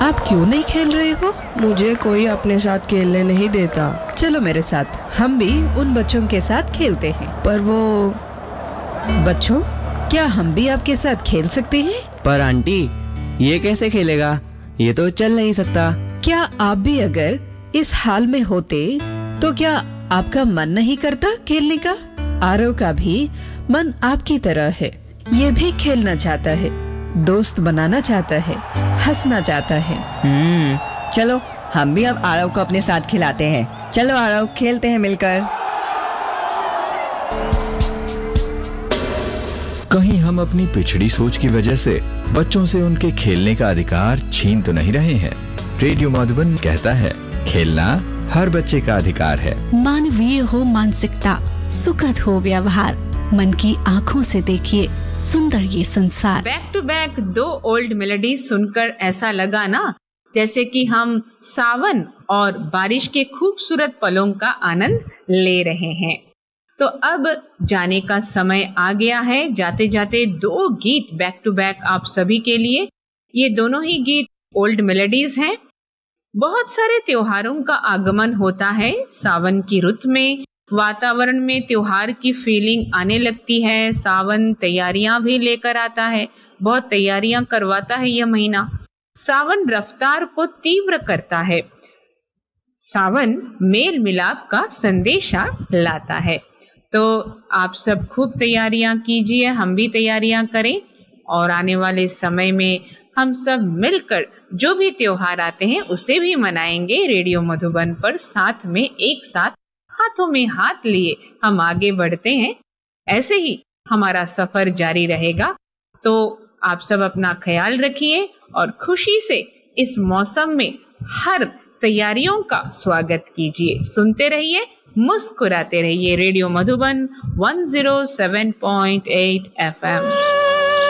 आप क्यों नहीं खेल रहे हो? मुझे कोई अपने साथ खेलने नहीं देता। चलो मेरे साथ, हम भी उन बच्चों के साथ खेलते हैं। पर वो बच्चों, क्या हम भी आपके साथ खेल सकते हैं? पर आंटी, ये कैसे खेलेगा? ये तो चल नहीं सकता। क्या आप भी अगर इस हाल में होते तो क्या आपका मन नहीं करता खेलने का? आरव का भी मन आपकी तरह है। ये भी खेलना चाहता है, दोस्त बनाना चाहता है, हंसना चाहता है। चलो हम भी अब आरव को अपने साथ खिलाते हैं। चलो आरव, खेलते हैं मिलकर। कहीं हम अपनी पिछड़ी सोच की वजह से बच्चों से उनके खेलने का अधिकार छीन तो नहीं रहे हैं? रेडियो मधुबन कहता है, खेलना हर बच्चे का अधिकार है। मानवीय हो मानसिकता, सुखद हो व्यवहार, मन की आँखों से देखिए सुंदर ये संसार। Back to back 2 old melody सुनकर ऐसा लगा ना जैसे कि हम सावन और बारिश के खूबसूरत पलों का आनंद ले रहे हैं। तो अब जाने का समय आ गया है। जाते जाते 2 गीत बैक टू बैक आप सभी के लिए। ये दोनों ही गीत ओल्ड मेलोडीज हैं। बहुत सारे त्योहारों का आगमन होता है सावन की रुत में। वातावरण में त्योहार की फीलिंग आने लगती है। सावन तैयारियां भी लेकर आता है, बहुत तैयारियां करवाता है यह महीना। सावन रफ्तार को तीव्र करता है। सावन मेल मिलाप का संदेशा लाता है। तो आप सब खूब तैयारियां कीजिए, हम भी तैयारियां करें और आने वाले समय में हम सब मिलकर जो भी त्योहार आते हैं उसे भी मनाएंगे। रेडियो मधुबन पर साथ में एक साथ हाथों में हाथ लिए हम आगे बढ़ते हैं। ऐसे ही हमारा सफर जारी रहेगा। तो आप सब अपना ख्याल रखिए और खुशी से इस मौसम में हर तैयारियों का स्वागत कीजिए। सुनते रहिए, मुस्कुराते रहिए। Radio Madhuban 107.8 FM।